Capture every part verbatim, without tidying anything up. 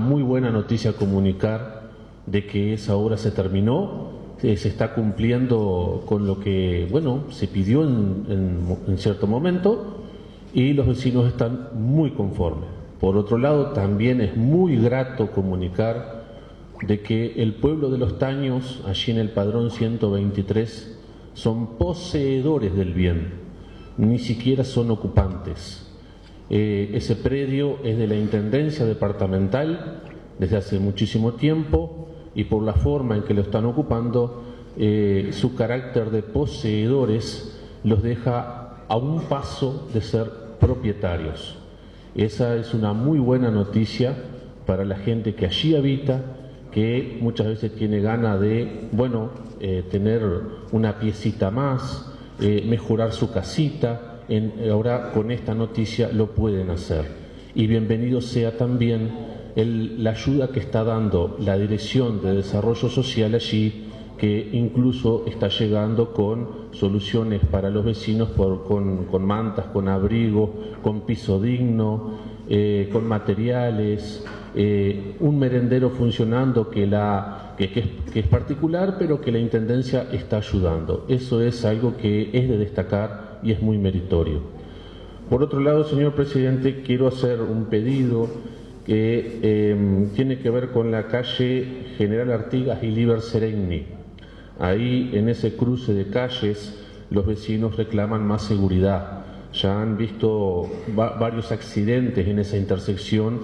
muy buena noticia comunicar de que esa obra se terminó, eh, se está cumpliendo con lo que, bueno, se pidió en, en, en cierto momento y los vecinos están muy conformes. Por otro lado, también es muy grato comunicar de que el pueblo de Los Taños, allí en el padrón ciento veintitrés, son poseedores del bien, ni siquiera son ocupantes. Eh, ese predio es de la Intendencia Departamental desde hace muchísimo tiempo y por la forma en que lo están ocupando, eh, su carácter de poseedores los deja a un paso de ser propietarios. Esa es una muy buena noticia para la gente que allí habita, que muchas veces tiene ganas de, bueno, eh, tener una piecita más, eh, mejorar su casita. En, ahora con esta noticia lo pueden hacer. Y bienvenido sea también el, la ayuda que está dando la Dirección de Desarrollo Social allí, que incluso está llegando con soluciones para los vecinos por, con, con mantas, con abrigo, con piso digno, eh, con materiales, eh, un merendero funcionando que, la, que, que, es, que es particular, pero que la Intendencia está ayudando. Eso es algo que es de destacar y es muy meritorio. Por otro lado, señor presidente, quiero hacer un pedido que eh, tiene que ver con la calle General Artigas y Liber Seregni. Ahí, en ese cruce de calles, los vecinos reclaman más seguridad. Ya han visto va varios accidentes en esa intersección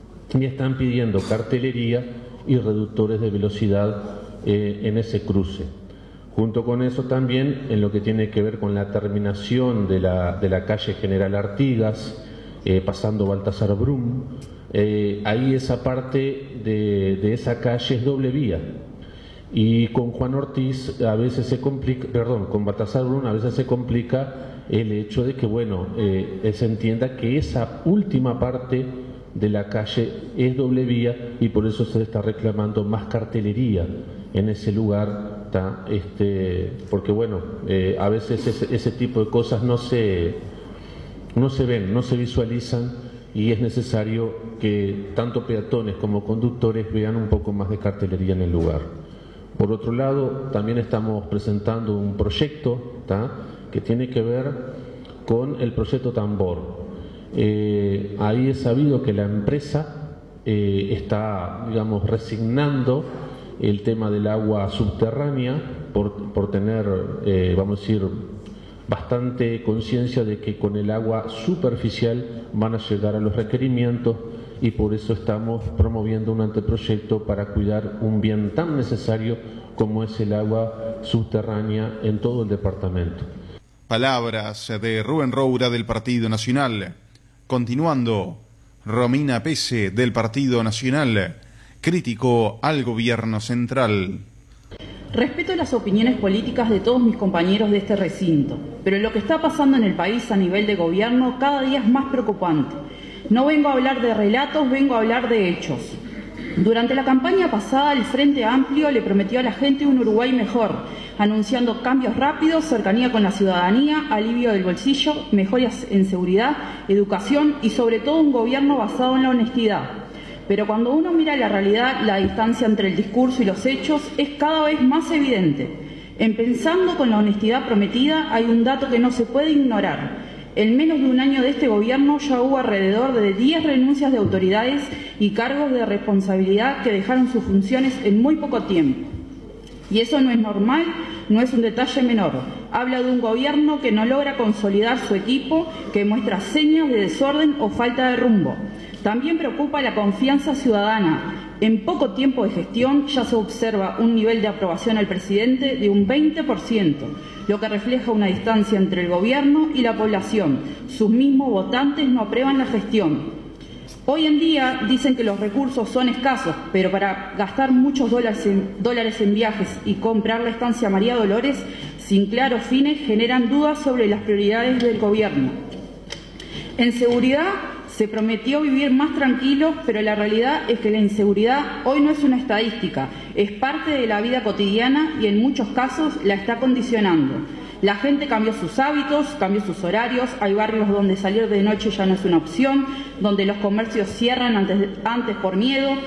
y están pidiendo cartelería y reductores de velocidad eh, en ese cruce. Junto con eso también, en lo que tiene que ver con la terminación de la, de la calle General Artigas, eh, pasando Baltasar Brum, eh, ahí esa parte de, de esa calle es doble vía. Y con Juan Ortiz a veces se complica, perdón, con Baltasar Brum a veces se complica el hecho de que, bueno, eh, se entienda que esa última parte de la calle es doble vía y por eso se está reclamando más cartelería en ese lugar, ¿tá? Este, porque, bueno, eh, a veces ese, ese tipo de cosas no se, no se ven, no se visualizan y es necesario que tanto peatones como conductores vean un poco más de cartelería en el lugar. Por otro lado, también estamos presentando un proyecto, ¿tá? Que tiene que ver con el proyecto Tambor. Eh, ahí es sabido que la empresa eh, está, digamos, resignando el tema del agua subterránea por, por tener, eh, vamos a decir, bastante conciencia de que con el agua superficial van a llegar a los requerimientos y por eso estamos promoviendo un anteproyecto para cuidar un bien tan necesario como es el agua subterránea en todo el departamento. Palabras de Rubén Roura del Partido Nacional. Continuando, Romina Pese del Partido Nacional criticó al gobierno central. Respeto las opiniones políticas de todos mis compañeros de este recinto, pero lo que está pasando en el país a nivel de gobierno cada día es más preocupante. No vengo a hablar de relatos, vengo a hablar de hechos. Durante la campaña pasada, el Frente Amplio le prometió a la gente un Uruguay mejor, anunciando cambios rápidos, cercanía con la ciudadanía, alivio del bolsillo, mejoras en seguridad, educación y sobre todo un gobierno basado en la honestidad. Pero cuando uno mira la realidad, la distancia entre el discurso y los hechos es cada vez más evidente. En pensando con la honestidad prometida, hay un dato que no se puede ignorar. En menos de un año de este gobierno ya hubo alrededor de diez renuncias de autoridades y cargos de responsabilidad que dejaron sus funciones en muy poco tiempo. Y eso no es normal, no es un detalle menor. Habla de un gobierno que no logra consolidar su equipo, que muestra señas de desorden o falta de rumbo. También preocupa la confianza ciudadana. En poco tiempo de gestión ya se observa un nivel de aprobación al presidente de un veinte por ciento, lo que refleja una distancia entre el gobierno y la población. Sus mismos votantes no aprueban la gestión. Hoy en día dicen que los recursos son escasos, pero para gastar muchos dólares en, dólares en viajes y comprar la estancia María Dolores sin claros fines generan dudas sobre las prioridades del gobierno. En seguridad se prometió vivir más tranquilos, pero la realidad es que la inseguridad hoy no es una estadística, es parte de la vida cotidiana y en muchos casos la está condicionando. La gente cambió sus hábitos, cambió sus horarios, hay barrios donde salir de noche ya no es una opción, donde los comercios cierran antes, antes por miedo,